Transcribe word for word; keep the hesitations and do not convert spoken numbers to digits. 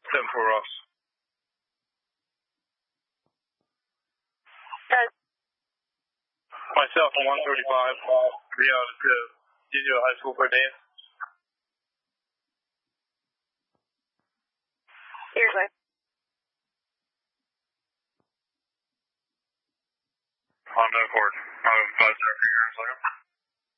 ten four Ross. Okay. Myself on one thirty-five. Yeah, to Didio High School for a dance. Here's my. Honda Accord. I'm five zero for your second.